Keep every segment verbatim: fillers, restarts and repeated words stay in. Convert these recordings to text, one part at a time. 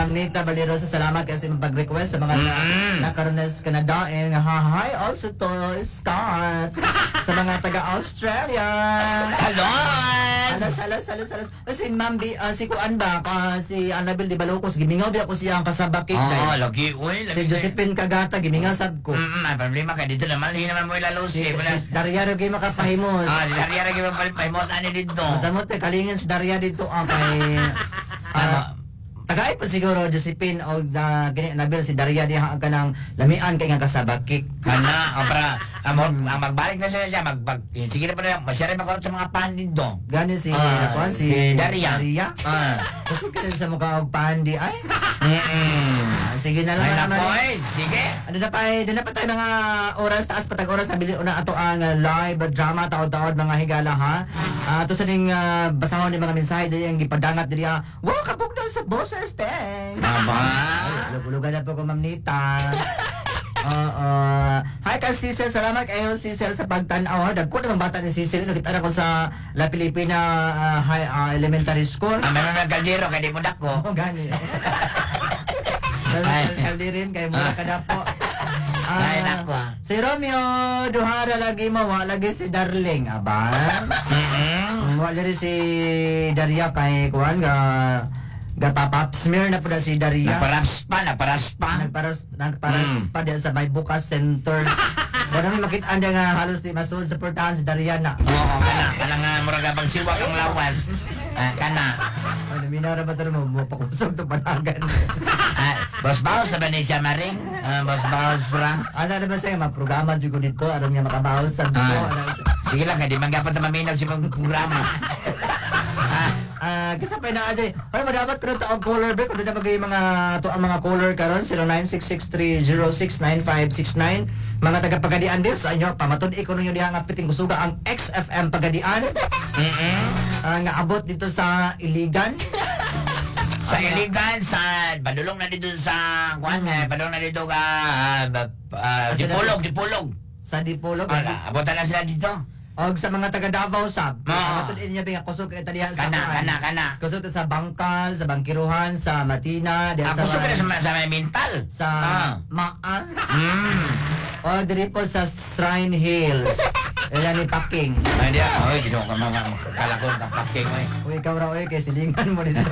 Ma'am Nita Balirosa, salamat kasi mapag-request sa mga Mm. nakaroon na sa Canada. And hi also to Scott sa mga taga-Australia. Hello! Alas, alas, alas, alas. O, si Ma'am B, ah, si Kuan ba, ka, si Annabel Di Balocos, gimingaw ba ako siya ang kasabakik. Oo, lagi, uy. Si Josephine Kagata, gimingaw sab ko. Mm, may problema ka dito naman. Hindi naman mo ilalo Si, si. si Daria Rogi makapahimos. Ah, si Daria lagi mapalipahimos ani dito. Basta mo te, kalingin si Daria dito ang kay... ah, tagay po siguro Josephine o uh, gani Annabel si Daria diha ka ng lamian kay nga kasabakik. Ana, ang para ang, ang magbalik na sila siya, mag, mag sige na pa na, masyari magkaroon sa mga pandin do. Gani si Ah, Kuan, si, si Daria. Daria. Ah. Gusto ka sa mukha og pandi ay. Mm. Ah, sige na lang Ay, naman. nako, eh. Sige. Ano na pa eh, na pa tayo mga oras, taas patag oras na bilin una ato ang uh, live drama taod-taod mga higala ha. Uh, ato sa ning uh, basahon ni mga mensahe dili ang gipadangat dili ah. Wow, kabog na sa boses teng. Aba. Lugulugan na po ko Ma'am Nita. Oo. Hi ka Cecil, salamat kayo Cecil sa pagtanaw. Dagko naman bata ni Cecil, nakita na ko sa La Pilipina uh, High uh, Elementary School. Ang meron ng kaldero, kaya di mo dako. Oh, gani. Ay. Kaldirin kay mura ka na po. Ah, Ay, nako, ah. Si Romeo, duhara lagi mo, wa lagi si Darling, aba. Mm-mm. Wa lagi si Daria kay kuan ga ga pop smear na po na si Daria. Nagparas pa, naparas pa. Nagparas nagparas Mm. pa diyan sa may bukas center. Wala may makita anda nga halos di masul sa portahan si Daria na. Oo, kana. Kana nga, mura ka pang siwak ang lawas. Ah, kana. Ano minara ba taro mo mo pakusog to panagan. Ah, Boss Baos, sabi ni siya maring. Ah, Boss Baos, ra. Ano na ba siya mga programa jud ko dito aron nga makabaw sa dito. Ah. Ano, Sige lang, hindi man gapon na maminaw si mga programa. Ah, Ah, kasi pa na aday. Ano ba dapat kuno taog caller ba kuno na magay mga to ang mga caller karon zero nine six six three zero six nine five six nine mga taga Pagadian din sa inyo pamatud-i kuno nyo diha nga piting kusuga ang X F M Pagadian. mm Ah, nga abot dito sa Iligan. Sa Iligan, sa padulong na dito sa kuan eh, padulong na dito ka uh, Dipolog, Dipolog. Sa Dipolog. Wala, abutan na sila dito. Og sa mga taga Davao sab. Oo. Pamatud-i niya binga kusog kay talihan sa Kana, kuan. kana, kana. Kusog to sa Bangkal, sa Bangkiruhan, sa Matina, diha Ako sa gusto ka na sa, sa may mental. sa Ah. Maan. Mm. O diri po sa Shrine Hills. Ilan ni Paking. Ay, di ako. Ay, ginawa ka mga kalakot ng paking. Ay. Uy, ikaw raw eh, kay silingan mo dito.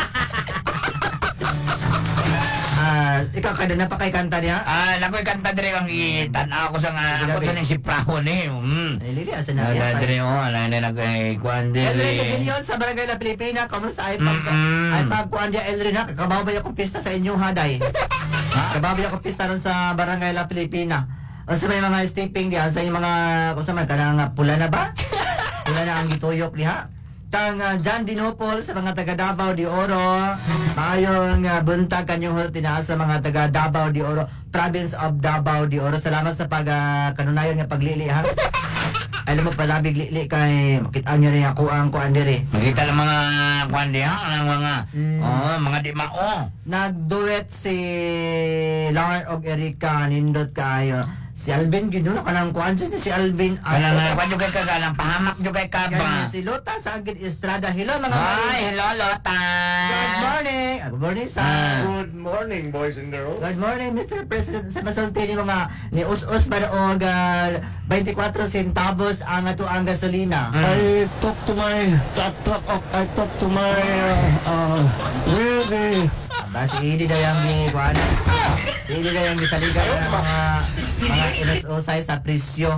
Ah, ikaw kada na pa kay kanta niya? Ah, nakoy kanta dire kang itanaw ko sa nga ako sa ning sipraho ni. Mm. Ay, Lili, asa na Na niya? dire oh, ala na nag-kuan Elrin, dire. din yun sa Barangay La Pilipina. Kamusta ay pag... Mm-mm. Ay pag kuan diya, Elrin ha? Kakabaw ba yung pista sa inyo haday? Kakabaw ba yung pista ron sa Barangay La Pilipina? O sa may mga steeping diya, sa yung mga... Kung sa may kanang pula na ba? Pula na ang gituyok diha. Kang uh, John Dinopol sa mga taga Davao de Oro. Maayong uh, buntag kanyong hulot tinaas sa mga taga Davao de Oro, province of Davao de Oro. Salamat sa pag uh, kanunayon nga paglili ha. Alam mo pala biglili kay makita niyo rin ako ang kuan diri. Makita lang mga kuan di ha, ang mga Mm. oh, mga di mao. Nagduet si Lauren og Erika nindot kayo. Si Alvin ginuno kanang kuan siya ni si Alvin. Kana nga kuan jud kay kagalang pahamak jud kay Kaya kaba. si Lota sa Agit Estrada. Hello mga Hi, Marin. hello Lota. Good morning. Ah, Good morning sa Ah. Good morning, boys and girls. Good morning, Mister President. Sa masulti ni mga ni Us-Us ba og uh, twenty-four centavos ang ato ang gasolina. I talk to my, talk, talk, I talk to my, uh, uh, really, Aba, si Idi daw yung gi kuan. Si Idi daw yung gisaligan ng mga mga ilos-usay sa presyo.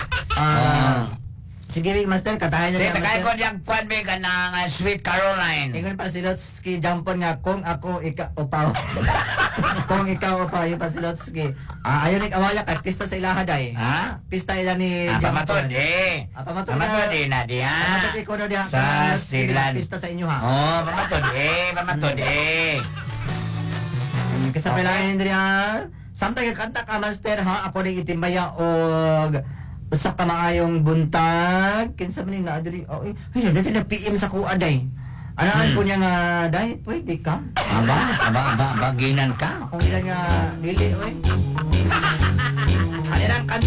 Ah, sige, Big Master, katahan Si niya takay ko diyang kuan be kanang uh, Sweet Caroline. Ingon pa si Lotsky jampon nga kung ako ika upaw. Kung ikaw upaw yung pa si Lotsky. Ah, ayon ni awaya kay pista sa ilaha day. Ha? Pista ila ni Ah, Jampon. pamatod eh. Ah, pamatod na. Pamatod eh na di ha. Pamatod ikaw na diha Sa sa silan. pista sa inyo ha. Oh, pamatod eh, pamatod eh. Mm, Kasi Okay. kailangan nindri ha. Samtang kanta ka master ha, ako ning itimbaya og usa ka maayong buntag kinsa man ni na diri oh ay ay dati na P M sa kuha day. Anaan Hmm. ko niya nga day pwede ka. Aba, aba, aba, baginan ka. Akong ilan nga dili oy. Ano lang kanta